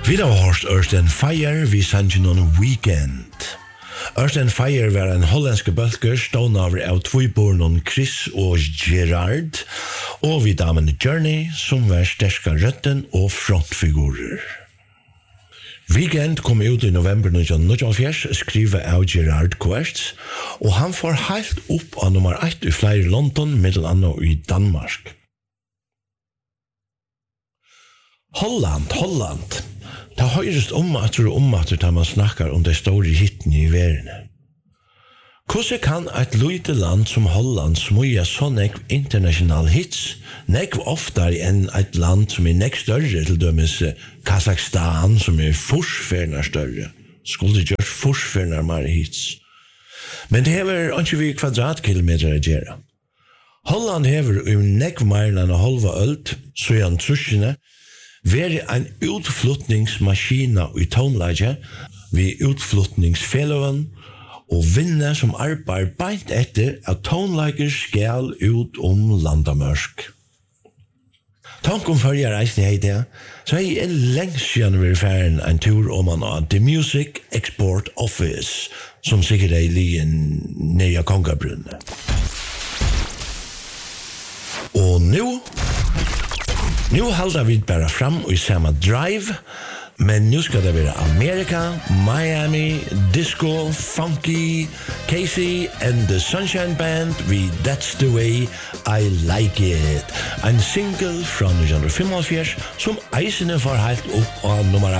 Vi har hørt Earth and Fire, vi sendte noen weekend. Earth and Fire var en hollandske bølger stående over av tvoibornen Chris og Gerard, og vi damen Journey, som var sterske røtten og frontfigurer. Weekend kom ut i november 1994, skrivet av Gerard Querts, og han får helt opp av nummer 1 i flere London, middelandet i Danmark. Holland. Det høyrest at da man snakkar om de store hittene i verden. Hvordan kan et lite land som Holland smuja så nekv international hits, nekv oftere enn et land som nekv større, til dømes Kazakstan, som forsferner større, skulle gjøre forsferner mer hits. Men det hever ikke vi kvadratkilometer å gjøre. Holland hever nekv mer enn halva ølt, så er han truskene, være en utflytningsmaskina i tonelaget, vi utflytningsfelloven, og vinne som arbeider beint etter at tonelager skal ut landamørsk. Tanken følger reisen i det, så er lengst siden vi ferden en tur om man har The Music Export Office, som sikkert ligger nede av Kongabrunnet. Og nu halder vi bare fram i samme drive, men nu skal det være Amerika, Miami, disco, funky, Casey and the Sunshine Band with That's the Way I Like It. En single fra 1975 som eisene får helt opp av nummer